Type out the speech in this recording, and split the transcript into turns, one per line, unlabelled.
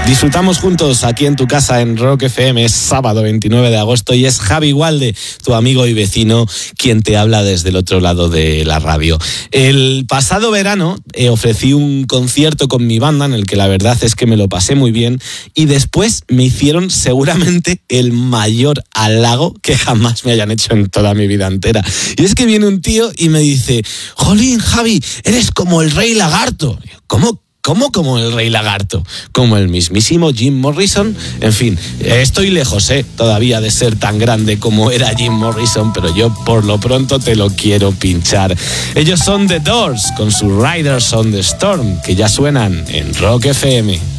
Disfrutamos juntos aquí en tu casa en Rock FM. Es sábado 29 de agosto y es Javi Gualde, tu amigo y vecino, quien te habla desde el otro lado de la radio. El pasado verano ofrecí un concierto con mi banda en el que la verdad es que me lo pasé muy bien y después me hicieron seguramente el mayor halago que jamás me hayan hecho en toda mi vida entera. Y es que viene un tío y me dice: jolín, Javi, eres como el Rey Lagarto. ¿Cómo como el Rey Lagarto? Como el mismísimo Jim Morrison. En fin, estoy lejos todavía de ser tan grande como era Jim Morrison, pero yo por lo pronto te lo quiero pinchar. Ellos son The Doors con su Riders on the Storm, que ya suenan en Rock FM.